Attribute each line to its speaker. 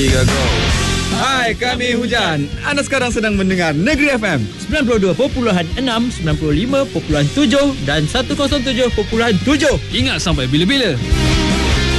Speaker 1: 3, go. Hai, kami Hujan. Anda sekarang sedang mendengar Negeri FM
Speaker 2: 92.6, 95.7 dan 107.7.
Speaker 3: Ingat sampai bila-bila.